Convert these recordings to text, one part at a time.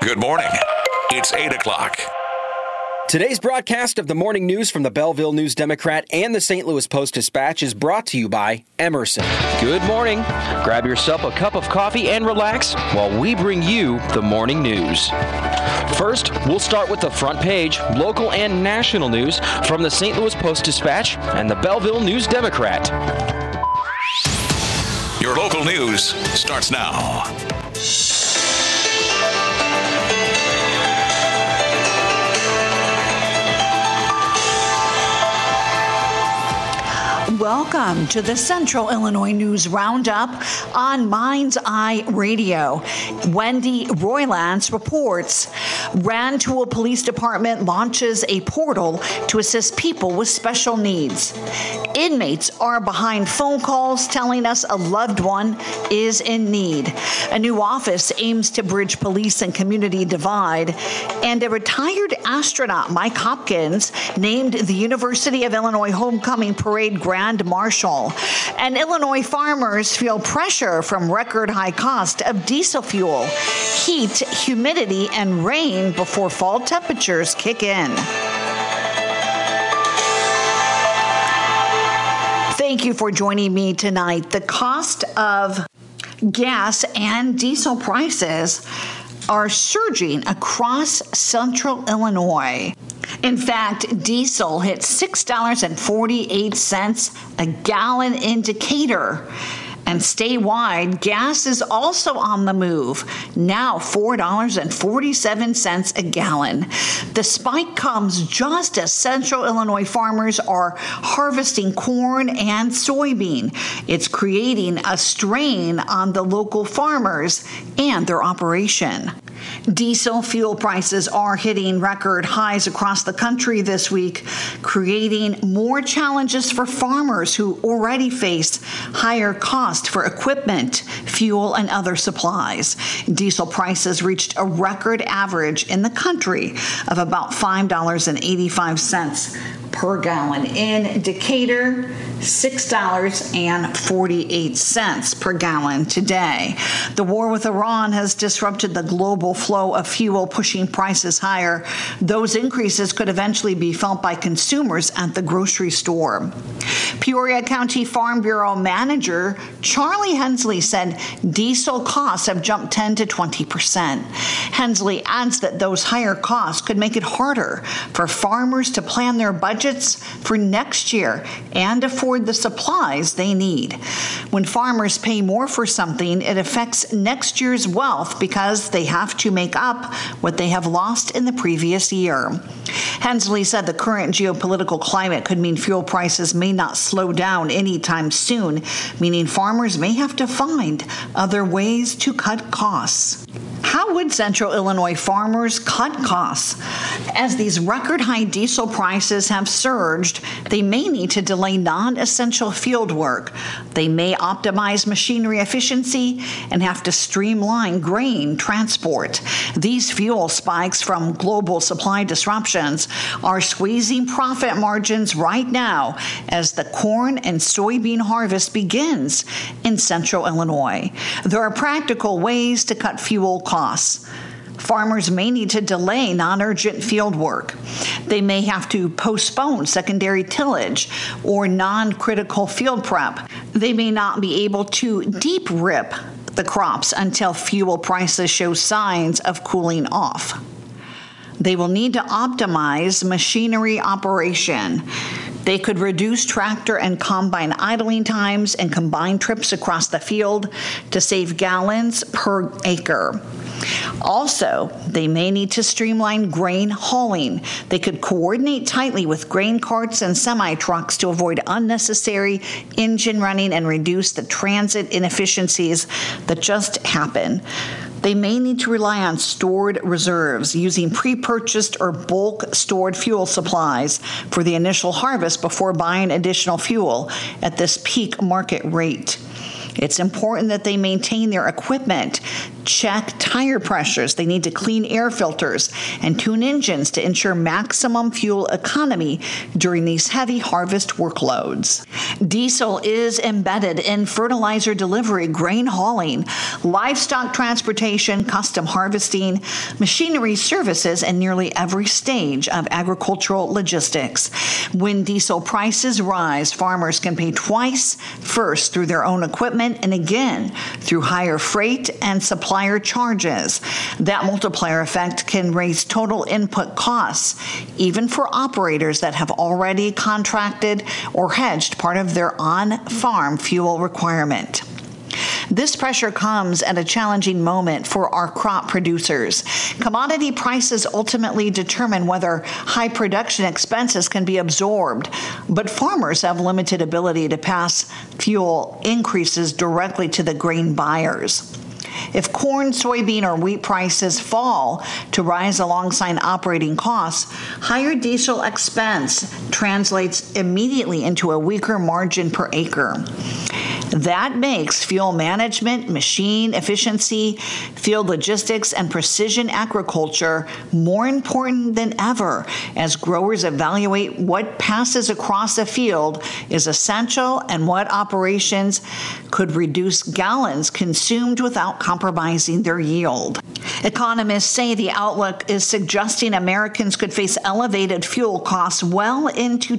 Good morning. It's 8 o'clock. Today's broadcast of the morning news from the Belleville News Democrat and the St. Louis Post-Dispatch is brought to you by Emerson. Good morning. Grab yourself a cup of coffee and relax while we bring you the morning news. First, we'll start with the front page, local and national news from the St. Louis Post-Dispatch and the Belleville News Democrat. Your local news starts now. Welcome to the Central Illinois News Roundup on Mind's Eye Radio. Wendy Roylance reports. Rantoul Police Department launches a portal to assist people with special needs. Inmates are behind phone calls telling us a loved one is in need. A new office aims to bridge police and community divide. And a retired astronaut, Mike Hopkins, named the University of Illinois Homecoming Parade Grand Marshal. And Illinois farmers feel pressure from record high cost of diesel fuel, heat, humidity, and rain before fall temperatures kick in. Thank you for joining me tonight. The cost of gas and diesel prices are surging across central Illinois. In fact, diesel hit $6.48 a gallon in Decatur. And statewide, gas is also on the move, now $4.47 a gallon. The spike comes just as central Illinois farmers are harvesting corn and soybean. It's creating a strain on the local farmers and their operation. Diesel fuel prices are hitting record highs across the country this week, creating more challenges for farmers who already face higher costs for equipment, fuel, and other supplies. Diesel prices reached a record average in the country of about $5.85 per gallon. In Decatur, $6.48 per gallon today. The war with Iran has disrupted the global flow of fuel, pushing prices higher. Those increases could eventually be felt by consumers at the grocery store. Peoria County Farm Bureau Manager Charlie Hensley said diesel costs have jumped 10 to 20%. Hensley adds that those higher costs could make it harder for farmers to plan their budgets for next year and afford the supplies they need. When farmers pay more for something, it affects next year's wealth because they have to make up what they have lost in the previous year. Hensley said the current geopolitical climate could mean fuel prices may not slow down anytime soon, meaning farmers may have to find other ways to cut costs. How would Central Illinois farmers cut costs? As these record high diesel prices have surged, they may need to delay non-essential field work. They may optimize machinery efficiency and have to streamline grain transport. These fuel spikes from global supply disruptions are squeezing profit margins right now as the corn and soybean harvest begins in Central Illinois. There are practical ways to cut fuel costs. Farmers may need to delay non-urgent field work. They may have to postpone secondary tillage or non-critical field prep. They may not be able to deep rip the crops until fuel prices show signs of cooling off. They will need to optimize machinery operation. They could reduce tractor and combine idling times and combine trips across the field to save gallons per acre. Also, they may need to streamline grain hauling. They could coordinate tightly with grain carts and semi-trucks to avoid unnecessary engine running and reduce the transit inefficiencies that just happen. They may need to rely on stored reserves, using pre-purchased or bulk stored fuel supplies for the initial harvest before buying additional fuel at this peak market rate. It's important that they maintain their equipment. check tire pressures. They need to clean air filters and tune engines to ensure maximum fuel economy during these heavy harvest workloads. Diesel is embedded in fertilizer delivery, grain hauling, livestock transportation, custom harvesting, machinery services, and nearly every stage of agricultural logistics. When diesel prices rise, farmers can pay twice, first through their own equipment and again through higher freight and supplier charges. That multiplier effect can raise total input costs, even for operators that have already contracted or hedged part of their on-farm fuel requirement. This pressure comes at a challenging moment for our crop producers. Commodity prices ultimately determine whether high production expenses can be absorbed, but farmers have limited ability to pass fuel increases directly to the grain buyers. If corn, soybean, or wheat prices fall to rise alongside operating costs, higher diesel expense translates immediately into a weaker margin per acre. That makes fuel management, machine efficiency, field logistics, and precision agriculture more important than ever as growers evaluate what passes across the field is essential and what operations could reduce gallons consumed without compromising their yield. Economists say the outlook is suggesting Americans could face elevated fuel costs well into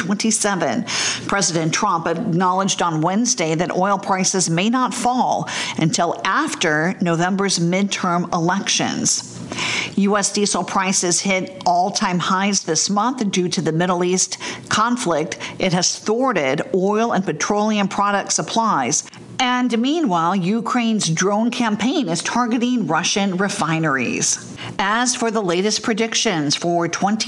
2027. President Trump acknowledged on Wednesday that oil prices may not fall until after November's midterm elections. U.S. diesel prices hit all-time highs this month due to the Middle East conflict. It has thwarted oil and petroleum product supplies. And meanwhile, Ukraine's drone campaign is targeting Russian refineries. As for the latest predictions for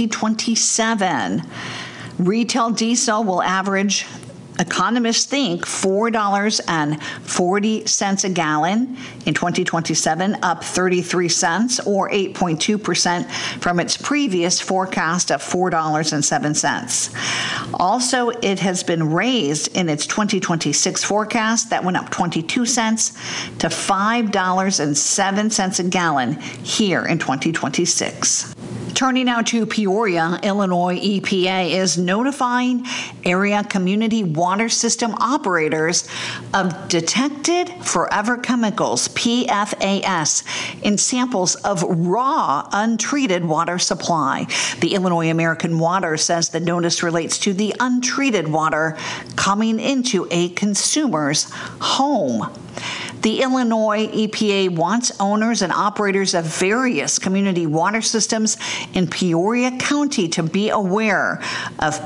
2027, retail diesel will average, economists think, $4.40 a gallon in 2027, up 33 cents or 8.2% from its previous forecast of $4.07. Also, it has been raised in its 2026 forecast that went up 22 cents to $5.07 a gallon here in 2026. Turning now to Peoria, Illinois, EPA is notifying area community water system operators of detected forever chemicals, PFAS, in samples of raw, untreated water supply. The Illinois American Water says the notice relates to the untreated water coming into a consumer's home. The Illinois EPA wants owners and operators of various community water systems in Peoria County to be aware of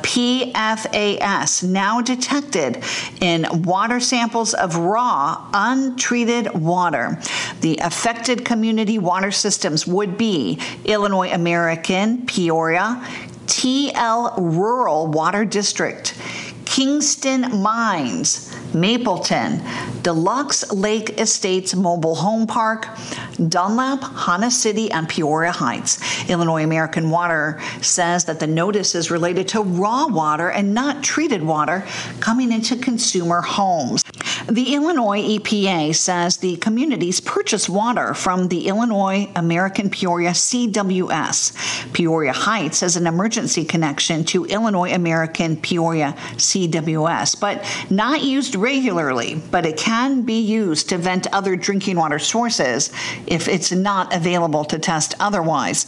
PFAS now detected in water samples of raw, untreated water. The affected community water systems would be Illinois American, Peoria, TL Rural Water District, Kingston Mines, Mapleton, Deluxe Lake Estates Mobile Home Park, Dunlap, Hanna City, and Peoria Heights. Illinois American Water says that the notice is related to raw water and not treated water coming into consumer homes. The Illinois EPA says the communities purchase water from the Illinois American Peoria CWS. Peoria Heights has an emergency connection to Illinois American Peoria CWS, but not used regularly, but it can be used to vent other drinking water sources if it's not available to test otherwise.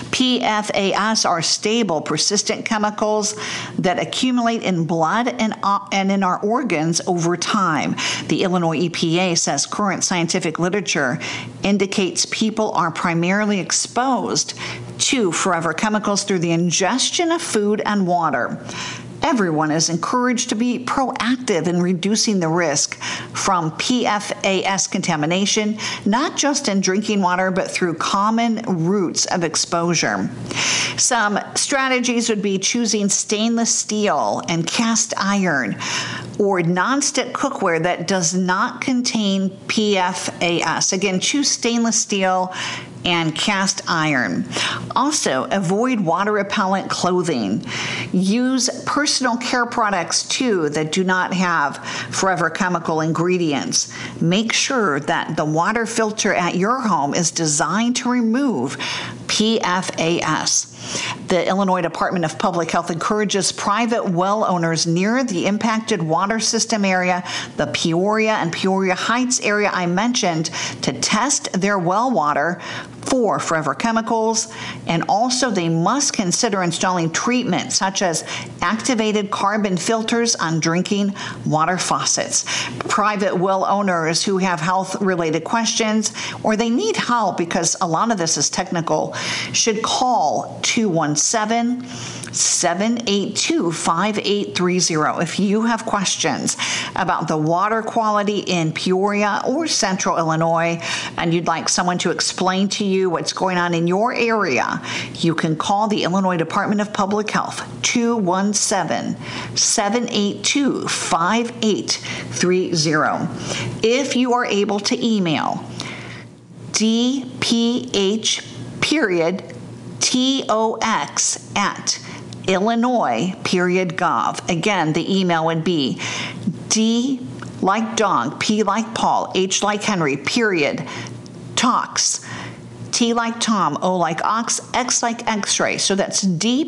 PFAS are stable, persistent chemicals that accumulate in blood and in our organs over time. The Illinois EPA says current scientific literature indicates people are primarily exposed to forever chemicals through the ingestion of food and water. Everyone is encouraged to be proactive in reducing the risk from PFAS contamination, not just in drinking water, but through common routes of exposure. Some strategies would be choosing stainless steel and cast iron or nonstick cookware that does not contain PFAS. Again, choose stainless steel and cast iron. Also, avoid water repellent clothing. Use personal care products too that do not have forever chemical ingredients. Make sure that the water filter at your home is designed to remove PFAS. The Illinois Department of Public Health encourages private well owners near the impacted water system area, the Peoria and Peoria Heights area I mentioned, to test their well water for forever chemicals, and also they must consider installing treatment such as activated carbon filters on drinking water faucets. Private well owners who have health-related questions or they need help because a lot of this is technical should call 217-782-5830 if you have questions about the water quality in Peoria or Central Illinois and you'd like someone to explain to you what's going on in your area. You can call the Illinois Department of Public Health, 217-782-5830. If you are able to email dph.tox@illinois.gov. Again, the email would be D like dog, P like Paul, H like Henry, .tox, T like Tom, O like ox, X like X-ray. So that's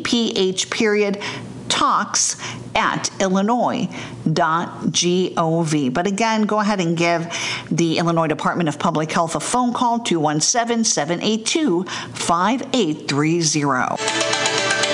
dph.tox@illinois.gov. But again, go ahead and give the Illinois Department of Public Health a phone call, 217-782-5830.